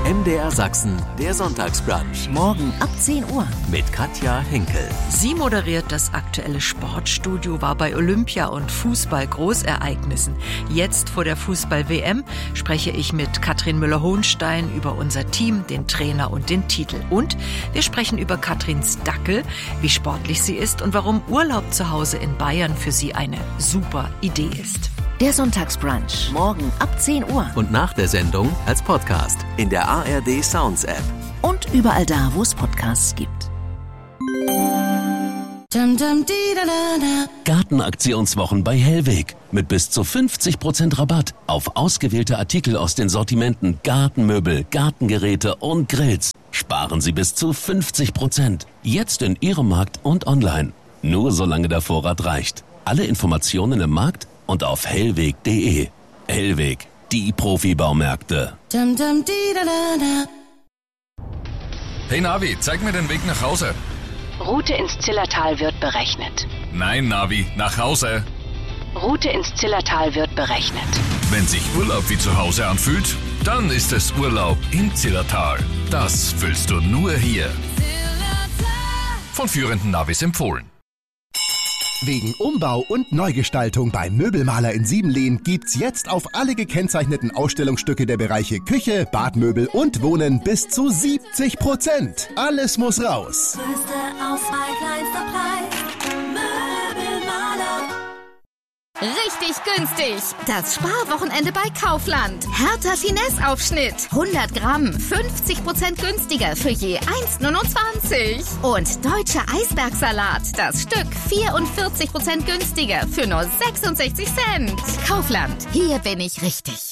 MDR Sachsen, der Sonntagsbrunch. Morgen ab 10 Uhr. Mit Katja Henkel. Sie moderiert das aktuelle Sportstudio, war bei Olympia- und Fußball-Großereignissen. Jetzt vor der Fußball-WM spreche ich mit Katrin Müller-Hohenstein über unser Team, den Trainer und den Titel. Und wir sprechen über Katrins Dackel, wie sportlich sie ist und warum Urlaub zu Hause in Bayern für sie eine super Idee ist. Der Sonntagsbrunch. Morgen ab 10 Uhr. Und nach der Sendung als Podcast in der ARD Sounds App. Und überall da, wo es Podcasts gibt. Gartenaktionswochen bei Hellweg. Mit bis zu 50% Rabatt auf ausgewählte Artikel aus den Sortimenten Gartenmöbel, Gartengeräte und Grills. Sparen Sie bis zu 50%. Jetzt in Ihrem Markt und online. Nur solange der Vorrat reicht. Alle Informationen im Markt und auf hellweg.de. Hellweg, die Profibaumärkte. Hey Navi, zeig mir den Weg nach Hause. Route ins Zillertal wird berechnet. Nein, Navi, nach Hause. Route ins Zillertal wird berechnet. Wenn sich Urlaub wie zu Hause anfühlt, dann ist es Urlaub im Zillertal. Das fühlst du nur hier. Von führenden Navis empfohlen. Wegen Umbau und Neugestaltung beim Möbelmaler in Siebenlehn gibt's jetzt auf alle gekennzeichneten Ausstellungsstücke der Bereiche Küche, Badmöbel und Wohnen bis zu 70%. Alles muss raus. Größte Auswahl, kleinster Preis. Möbelmaler. Richtig günstig. Das Sparwochenende bei Kaufland. Hertha Finesse-Aufschnitt. 100 Gramm, 50% günstiger für je 1,29. Und deutscher Eisbergsalat. Das Stück 44% günstiger für nur 66 Cent. Kaufland. Hier bin ich richtig.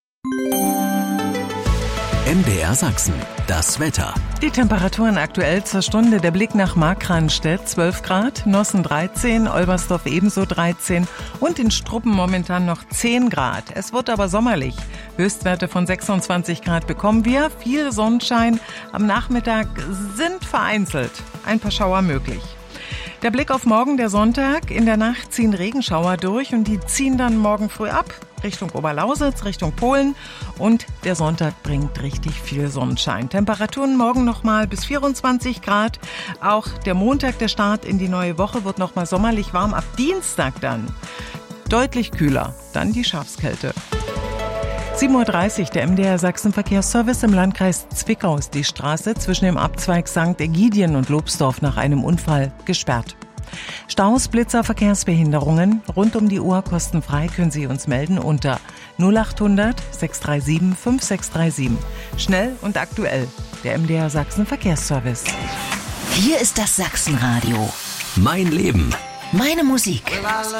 MDR Sachsen, das Wetter. Die Temperaturen aktuell zur Stunde. Der Blick nach Markranstädt 12 Grad, Nossen 13, Olbersdorf ebenso 13 und in Struppen momentan noch 10 Grad. Es wird aber sommerlich. Höchstwerte von 26 Grad bekommen wir. Viel Sonnenschein. Am Nachmittag sind vereinzelt ein paar Schauer möglich. Der Blick auf morgen, der Sonntag. In der Nacht ziehen Regenschauer durch und die ziehen dann morgen früh ab. Richtung Oberlausitz, Richtung Polen und der Sonntag bringt richtig viel Sonnenschein. Temperaturen morgen nochmal bis 24 Grad. Auch der Montag, der Start in die neue Woche, wird nochmal sommerlich warm. Ab Dienstag dann deutlich kühler. Dann die Schafskälte. 7.30 Uhr, der MDR Sachsen Verkehrsservice im Landkreis Zwickau ist die Straße zwischen dem Abzweig St. Ägidien und Lobsdorf nach einem Unfall gesperrt. Staus, Blitzer, Verkehrsbehinderungen rund um die Uhr kostenfrei können Sie uns melden unter 0800 637 5637. Schnell und aktuell, der MDR Sachsen Verkehrsservice. Hier ist das Sachsenradio. Mein Leben. Meine Musik.